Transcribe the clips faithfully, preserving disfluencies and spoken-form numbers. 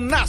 na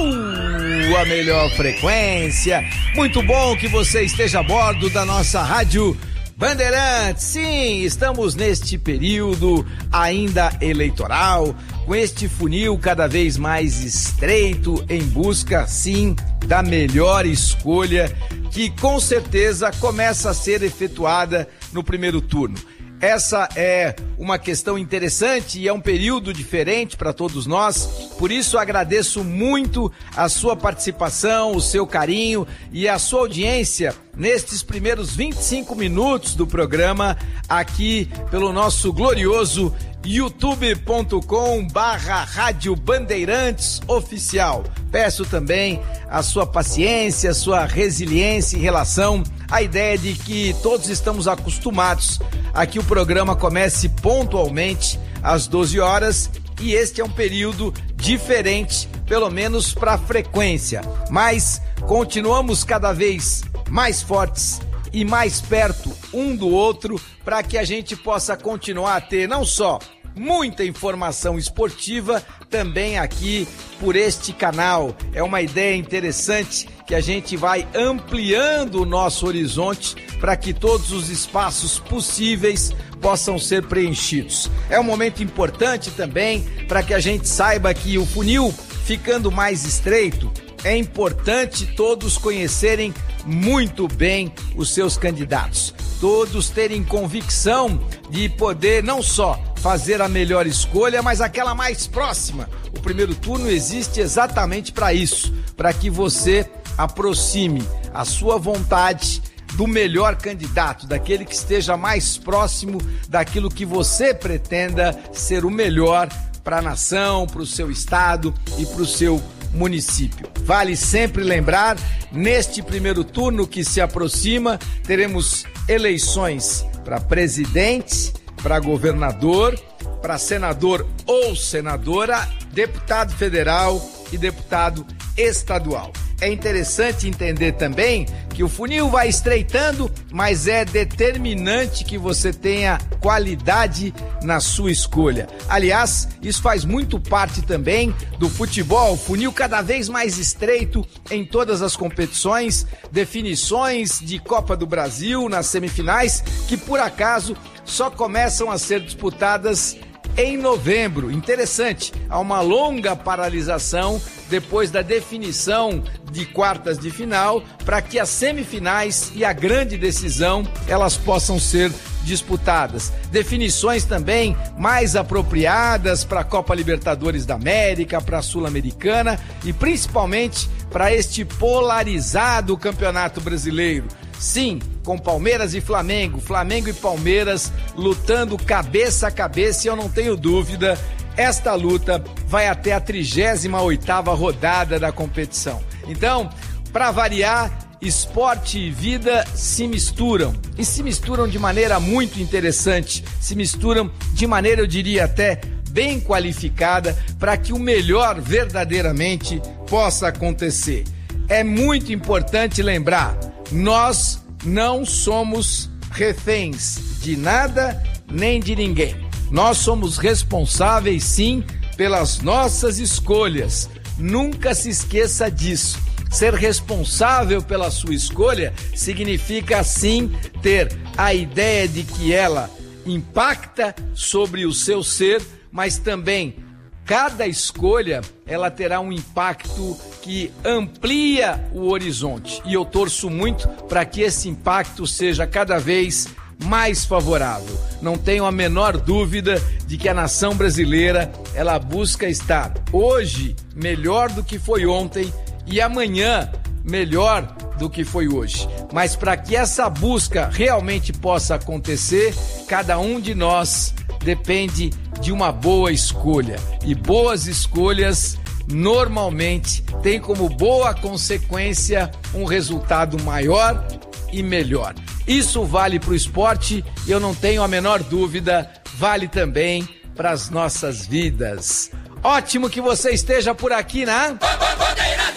sua melhor frequência. Muito bom que você esteja a bordo da nossa Rádio Bandeirantes. Sim, estamos neste período ainda eleitoral, com este funil cada vez mais estreito, em busca, sim, da melhor escolha, que com certeza começa a ser efetuada no primeiro turno. Essa é uma questão interessante e é um período diferente para todos nós, por isso agradeço muito a sua participação, o seu carinho e a sua audiência nestes primeiros vinte e cinco minutos do programa aqui pelo nosso glorioso youtube ponto com barra Rádio Bandeirantes Oficial. Peço também a sua paciência, a sua resiliência em relação à ideia de que todos estamos acostumados a que o programa comece pontualmente às doze horas e este é um período diferente, pelo menos para a frequência, mas continuamos cada vez mais fortes e mais perto um do outro para que a gente possa continuar a ter não só muita informação esportiva também aqui por este canal. É uma ideia interessante que a gente vai ampliando o nosso horizonte para que todos os espaços possíveis possam ser preenchidos. É um momento importante também para que a gente saiba que o funil ficando mais estreito, é importante todos conhecerem muito bem os seus candidatos, todos terem convicção de poder não só fazer a melhor escolha, mas aquela mais próxima. O primeiro turno existe exatamente para isso, para que você aproxime a sua vontade do melhor candidato, daquele que esteja mais próximo daquilo que você pretenda ser o melhor para a nação, para o seu estado e para o seu município. Vale sempre lembrar, neste primeiro turno que se aproxima, teremos eleições para presidente, para governador, para senador ou senadora, deputado federal e deputado estadual. É interessante entender também que o funil vai estreitando, mas é determinante que você tenha qualidade na sua escolha. Aliás, isso faz muito parte também do futebol, funil cada vez mais estreito em todas as competições, definições de Copa do Brasil nas semifinais, que por acaso só começam a ser disputadas em novembro. Interessante, há uma longa paralisação depois da definição de quartas de final para que as semifinais e a grande decisão elas possam ser disputadas. Definições também mais apropriadas para a Copa Libertadores da América, para a Sul-Americana e principalmente para este polarizado Campeonato Brasileiro. Sim, com Palmeiras e Flamengo, Flamengo e Palmeiras lutando cabeça a cabeça e eu não tenho dúvida, esta luta vai até a trigésima oitava rodada da competição. Então, para variar, esporte e vida se misturam e se misturam de maneira muito interessante, se misturam de maneira, eu diria até, bem qualificada para que o melhor verdadeiramente possa acontecer. É muito importante lembrar, nós não somos reféns de nada nem de ninguém. Nós somos responsáveis, sim, pelas nossas escolhas. Nunca se esqueça disso. Ser responsável pela sua escolha significa, sim, ter a ideia de que ela impacta sobre o seu ser, mas também cada escolha ela terá um impacto que amplia o horizonte e eu torço muito para que esse impacto seja cada vez mais favorável. Não tenho a menor dúvida de que a nação brasileira ela busca estar hoje melhor do que foi ontem e amanhã melhor do que foi hoje. Mas para que essa busca realmente possa acontecer, cada um de nós depende de uma boa escolha. E boas escolhas normalmente têm como boa consequência um resultado maior e melhor. Isso vale para o esporte e eu não tenho a menor dúvida, vale também para as nossas vidas. Ótimo que você esteja por aqui, né?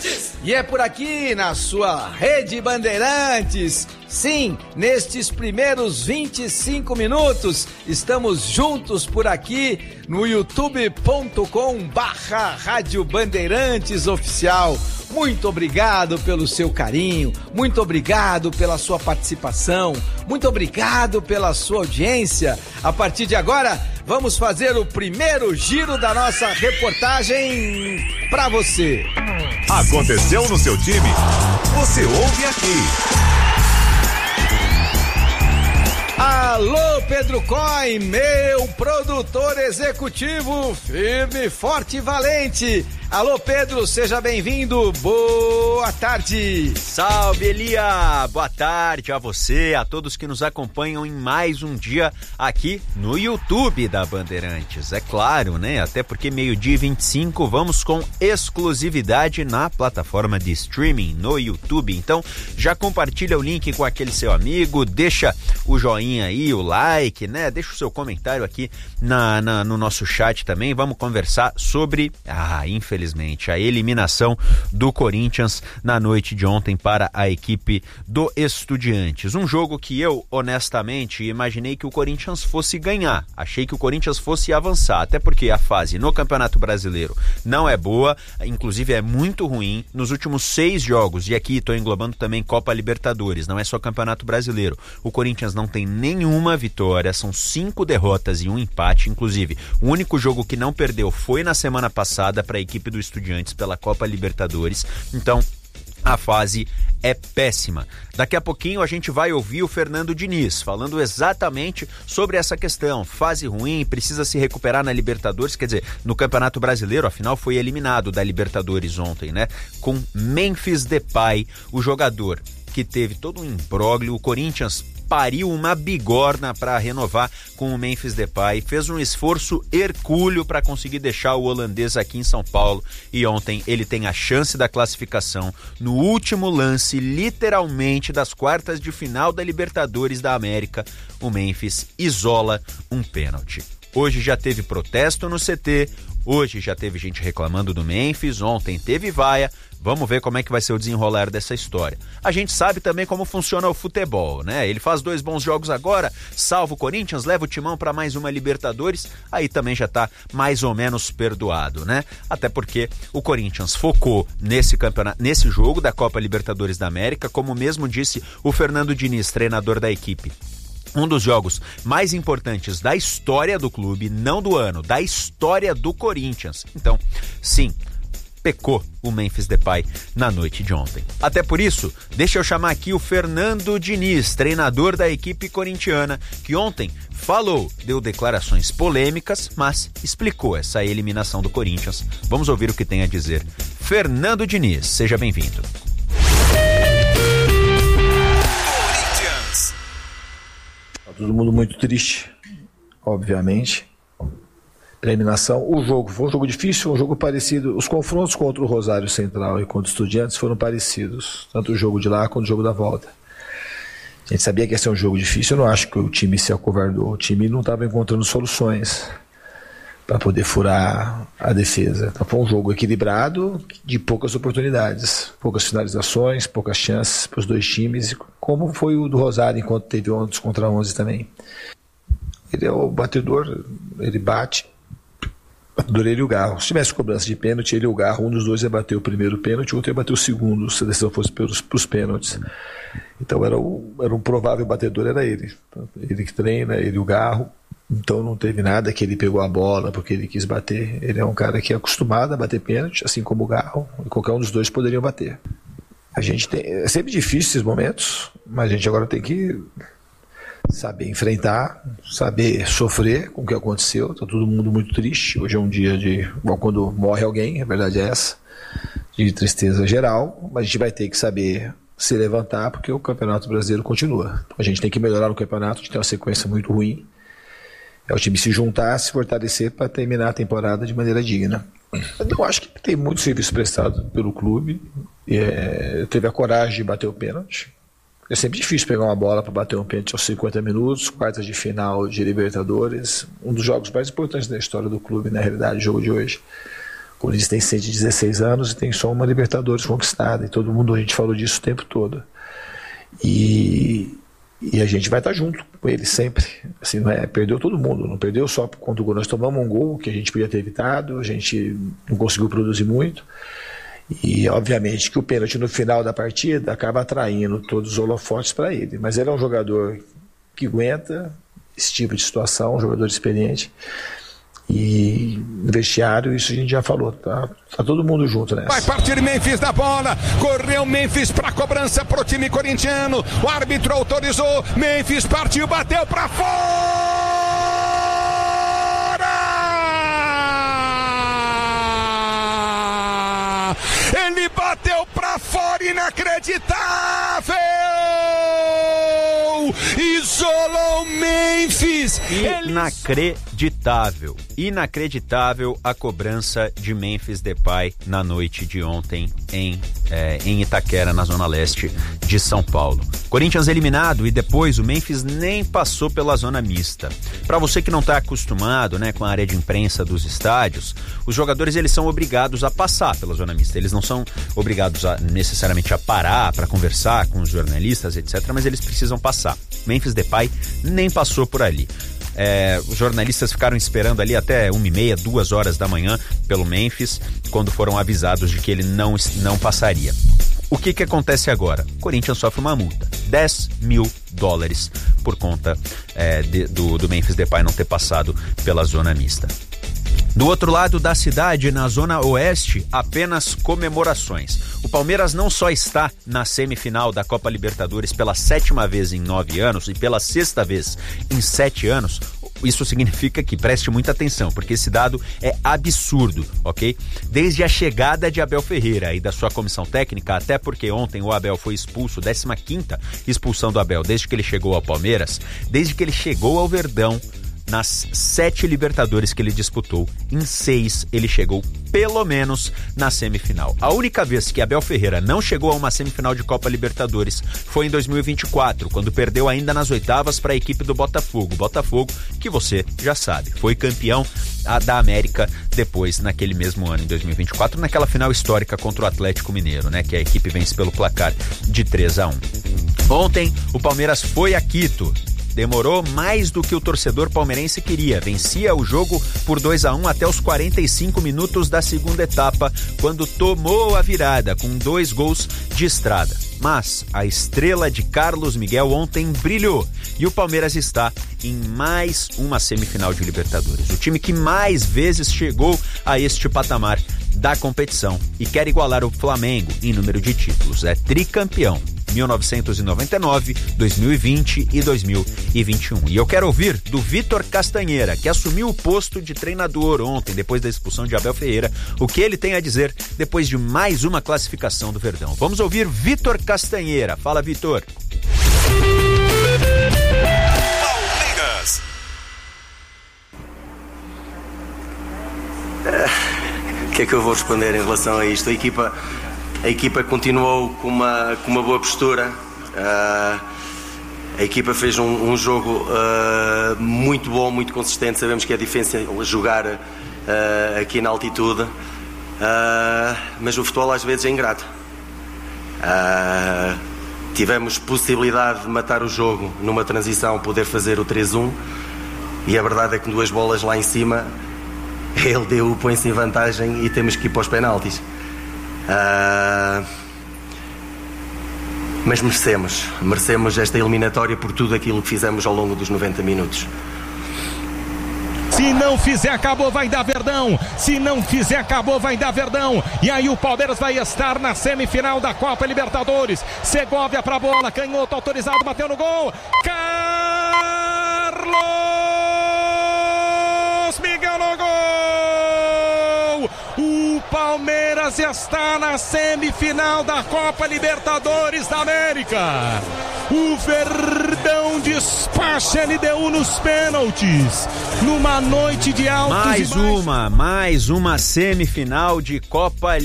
E é por aqui, na sua Rede Bandeirantes. Sim, nestes primeiros vinte e cinco minutos, estamos juntos por aqui no youtube ponto com barra Rádio Bandeirantes Oficial. Muito obrigado pelo seu carinho, muito obrigado pela sua participação, muito obrigado pela sua audiência. A partir de agora, vamos fazer o primeiro giro da nossa reportagem para você. Aconteceu no seu time? Você ouve aqui. Alô, Pedro Coy, meu produtor executivo, firme, forte e valente. Alô, Pedro, seja bem-vindo, boa tarde. Salve, Elia, boa tarde a você, a todos que nos acompanham em mais um dia aqui no YouTube da Bandeirantes. É claro, né, até porque meio-dia e vinte e cinco vamos com exclusividade na plataforma de streaming no YouTube. Então, já compartilha o link com aquele seu amigo, deixa o joinha aí, o like, né, deixa o seu comentário aqui na, na, no nosso chat também. Vamos conversar sobre, ah, infelizmente, Infelizmente, a eliminação do Corinthians na noite de ontem para a equipe do Estudiantes. Um jogo que eu, honestamente, imaginei que o Corinthians fosse ganhar. Achei que o Corinthians fosse avançar, até porque a fase no Campeonato Brasileiro não é boa, inclusive é muito ruim. Nos últimos seis jogos, e aqui estou englobando também Copa Libertadores, não é só Campeonato Brasileiro, o Corinthians não tem nenhuma vitória, são cinco derrotas e um empate. Inclusive, o único jogo que não perdeu foi na semana passada para a equipe do Estudiantes pela Copa Libertadores. Então, a fase é péssima. Daqui a pouquinho a gente vai ouvir o Fernando Diniz falando exatamente sobre essa questão. Fase ruim, precisa se recuperar na Libertadores, quer dizer, no Campeonato Brasileiro, afinal foi eliminado da Libertadores ontem, né? Com Memphis Depay, o jogador que teve todo um imbróglio. O Corinthians pariu uma bigorna para renovar com o Memphis Depay, fez um esforço hercúleo para conseguir deixar o holandês aqui em São Paulo, e ontem ele tem a chance da classificação no último lance, literalmente, das quartas de final da Libertadores da América. O Memphis isola um pênalti. Hoje já teve protesto no C T, hoje já teve gente reclamando do Memphis, ontem teve vaia. Vamos ver como é que vai ser o desenrolar dessa história. A gente sabe também como funciona o futebol, né? Ele faz dois bons jogos agora, salva o Corinthians, leva o Timão para mais uma Libertadores, aí também já tá mais ou menos perdoado, né? Até porque o Corinthians focou nesse campeonato, nesse jogo da Copa Libertadores da América, como mesmo disse o Fernando Diniz, treinador da equipe. Um dos jogos mais importantes da história do clube, não do ano, da história do Corinthians. Então, sim, pecou o Memphis Depay na noite de ontem. Até por isso, deixa eu chamar aqui o Fernando Diniz, treinador da equipe corintiana, que ontem falou, deu declarações polêmicas, mas explicou essa eliminação do Corinthians. Vamos ouvir o que tem a dizer Fernando Diniz. Seja bem-vindo. Todo mundo muito triste, obviamente, pela eliminação. O jogo foi um jogo difícil, um jogo parecido. Os confrontos contra o Rosário Central e contra os Estudiantes foram parecidos, tanto o jogo de lá quanto o jogo da volta. A gente sabia que ia ser um jogo difícil, eu não acho que o time se acovardou. O time não estava encontrando soluções para poder furar a defesa. Então foi um jogo equilibrado, de poucas oportunidades, poucas finalizações, poucas chances para os dois times, como foi o do Rosário, enquanto teve onze contra onze também. Ele é o batedor, ele bate, batedor ele e o Garro. Se tivesse cobrança de pênalti, ele e o Garro, um dos dois ia bater o primeiro pênalti, o outro ia bater o segundo, se a decisão fosse para os pênaltis. Então era, o, era um provável batedor, era ele. Ele que treina, ele e o Garro. Então não teve nada que ele pegou a bola porque ele quis bater. Ele é um cara que é acostumado a bater pênalti, assim como o Garro, e qualquer um dos dois poderiam bater. A gente tem, é sempre difícil esses momentos, mas a gente agora tem que saber enfrentar, saber sofrer com o que aconteceu. Está todo mundo muito triste. Hoje é um dia de, igual quando morre alguém, a verdade é essa, de tristeza geral, mas a gente vai ter que saber se levantar porque o Campeonato Brasileiro continua. A gente tem que melhorar no campeonato, a gente tem uma sequência muito ruim. É o time se juntar, se fortalecer para terminar a temporada de maneira digna. Eu acho que tem muito serviço prestado pelo clube. É, teve a coragem de bater o pênalti. É sempre difícil pegar uma bola para bater um pênalti aos cinquenta minutos, quartas de final de Libertadores. Um dos jogos mais importantes da história do clube, na realidade, o jogo de hoje. Corinthians tem cento e dezesseis anos e tem só uma Libertadores conquistada, e todo mundo, a gente falou disso o tempo todo. E, e a gente vai estar junto com ele sempre. Assim, não é, perdeu todo mundo, não perdeu só contra o gol. Nós tomamos um gol que a gente podia ter evitado, a gente não conseguiu produzir muito. E obviamente que o pênalti no final da partida acaba atraindo todos os holofotes para ele. Mas ele é um jogador que aguenta esse tipo de situação, um jogador experiente. E no vestiário, isso a gente já falou, tá, tá todo mundo junto nessa. Vai partir Memphis da bola, correu Memphis pra cobrança pro time corintiano, o árbitro autorizou, Memphis partiu, bateu pra fora! Ele bateu pra fora, inacreditável! Isolou Memphis! Inacreditável, inacreditável a cobrança de Memphis Depay na noite de ontem em, é, em Itaquera, na zona leste de São Paulo. Corinthians eliminado e depois o Memphis nem passou pela zona mista. Para você que não está acostumado, né, com a área de imprensa dos estádios, os jogadores eles são obrigados a passar pela zona mista. Eles não são obrigados a, necessariamente a parar para conversar com os jornalistas, etcétera, mas eles precisam passar. Memphis Depay nem passou por ali. É, os jornalistas ficaram esperando ali até uma e meia, duas horas da manhã pelo Memphis, quando foram avisados de que ele não, não passaria. O que que acontece agora? O Corinthians sofre uma multa, dez mil dólares por conta é, de, do, do Memphis Depay não ter passado pela zona mista. Do outro lado da cidade, na zona oeste, apenas comemorações. O Palmeiras não só está na semifinal da Copa Libertadores pela sétima vez em nove anos e pela sexta vez em sete anos. Isso significa que preste muita atenção, porque esse dado é absurdo, ok? Desde a chegada de Abel Ferreira e da sua comissão técnica, até porque ontem o Abel foi expulso, décima quinta expulsão do Abel desde que ele chegou ao Palmeiras, desde que ele chegou ao Verdão, nas sete Libertadores que ele disputou, em seis ele chegou pelo menos na semifinal. A única vez que Abel Ferreira não chegou a uma semifinal de Copa Libertadores foi em dois mil e vinte e quatro, quando perdeu ainda nas oitavas para a equipe do Botafogo. Botafogo, que você já sabe, foi campeão da América depois, naquele mesmo ano, em dois mil e vinte e quatro, naquela final histórica contra o Atlético Mineiro, né, que a equipe vence pelo placar de três a um. Ontem, o Palmeiras foi a Quito. Demorou mais do que o torcedor palmeirense queria. Vencia o jogo por dois a um até os quarenta e cinco minutos da segunda etapa, quando tomou a virada com dois gols de Estrada. Mas a estrela de Carlos Miguel ontem brilhou e o Palmeiras está em mais uma semifinal de Libertadores. O time que mais vezes chegou a este patamar da competição e quer igualar o Flamengo em número de títulos. É tricampeão. mil novecentos e noventa e nove, dois mil e vinte e dois mil e vinte e um. E eu quero ouvir do Vitor Castanheira, que assumiu o posto de treinador ontem, depois da expulsão de Abel Ferreira, o que ele tem a dizer depois de mais uma classificação do Verdão. Vamos ouvir Vitor Castanheira. Fala, Vitor. Palmeiras. O que é que eu vou responder em relação a isto? A equipa... A equipa continuou com uma, com uma boa postura, uh, a equipa fez um, um jogo uh, muito bom, muito consistente. Sabemos que é difícil jogar uh, aqui na altitude, uh, mas o futebol às vezes é ingrato. Uh, tivemos possibilidade de matar o jogo numa transição, poder fazer o três a um, e a verdade é que duas bolas lá em cima ele deu, põe-se em vantagem e temos que ir para os penaltis. Uh, mas merecemos merecemos esta eliminatória por tudo aquilo que fizemos ao longo dos noventa minutos. Se não fizer, acabou, vai dar Verdão. Se não fizer, acabou, vai dar Verdão. E aí o Palmeiras vai estar na semifinal da Copa Libertadores. Segovia pra bola, canhoto autorizado, bateu no gol. Carlos Miguel no gol. O Palmeiras está na semifinal da Copa Libertadores da América. O Verdão despacha L D U nos pênaltis. Numa noite de altos mais e baixos. uma, mais uma semifinal de Copa